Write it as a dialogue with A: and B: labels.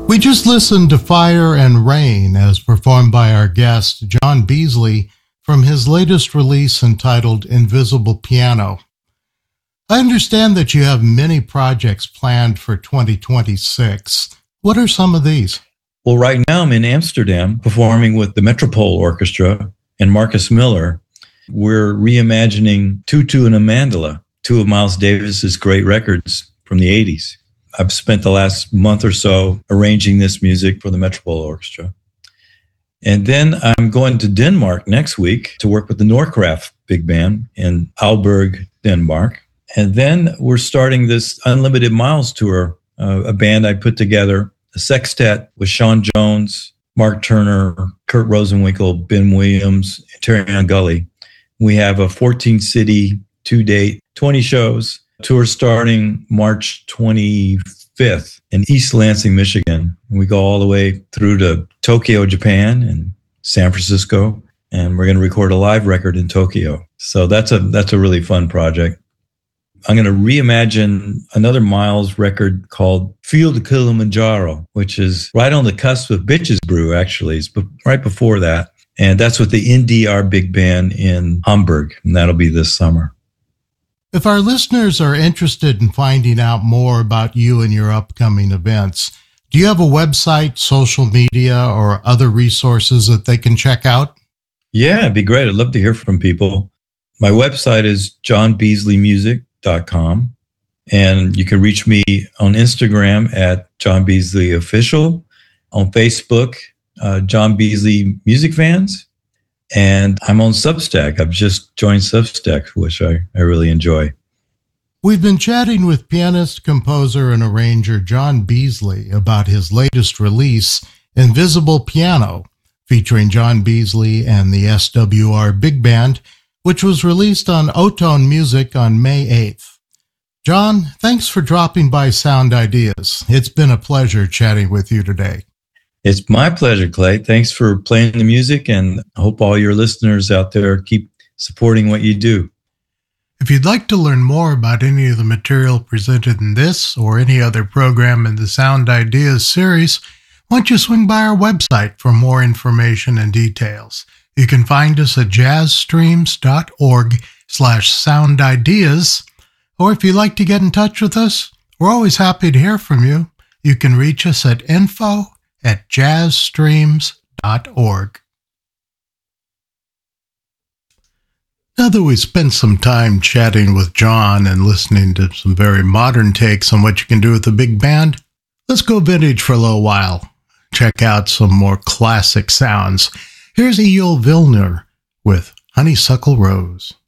A: We just listened to Fire and Rain as performed by our guest, John Beasley, from his latest release entitled Invisible Piano. I understand that you have many projects planned for 2026. What are some of these?
B: Well, right now I'm in Amsterdam performing with the Metropole Orchestra and Marcus Miller. We're reimagining Tutu and a Mandala, two of Miles Davis's great records from the 80s. I've spent the last month or so arranging this music for the Metropole Orchestra. And then I'm going to Denmark next week to work with the Nordkraft Big Band in Aalborg, Denmark. And then we're starting this Unlimited Miles tour, a band I put together, a sextet with Sean Jones, Mark Turner, Kurt Rosenwinkel, Ben Williams, Terry Gully. We have a 14-city, 2-date, 20 shows. Tour starting March 25th in East Lansing, Michigan. We go all the way through to Tokyo, Japan, and San Francisco, and we're going to record a live record in Tokyo. So that's a really fun project. I'm going to reimagine another Miles record called Field of Kilimanjaro, which is right on the cusp of Bitches Brew, actually. It's right before that. And that's with the NDR Big Band in Hamburg, and that'll be this summer.
A: If our listeners are interested in finding out more about you and your upcoming events, do you have a website, social media, or other resources that they can check out?
B: Yeah, it'd be great. I'd love to hear from people. My website is johnbeasleymusic.com, and you can reach me on Instagram at John Beasley Official, on Facebook, John Beasley Music Fans. And I'm on Substack. I've just joined Substack, which I really enjoy.
A: We've been chatting with pianist, composer, and arranger John Beasley about his latest release, Invisible Piano, featuring John Beasley and the SWR Big Band, which was released on Otone Music on May 8th. John, thanks for dropping by Sound Ideas. It's been a pleasure chatting with you today.
B: It's my pleasure, Clay. Thanks for playing the music, and I hope all your listeners out there keep supporting what you do.
A: If you'd like to learn more about any of the material presented in this or any other program in the Sound Ideas series, why don't you swing by our website for more information and details. You can find us at jazzstreams.org/soundideas, or if you'd like to get in touch with us, we're always happy to hear from you. You can reach us at info@jazzstreams.org. Now that we spent some time chatting with John and listening to some very modern takes on what you can do with a big band, let's go vintage for a little while. Check out some more classic sounds. Here's Eel Vilner with Honeysuckle Rose.